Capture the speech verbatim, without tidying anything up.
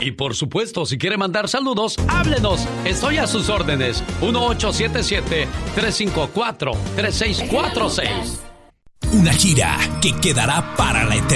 Y por supuesto, si quiere mandar saludos, háblenos. Estoy a sus órdenes. uno ocho siete siete, tres cinco cuatro, tres seis cuatro seis. Una gira que quedará para la eternidad.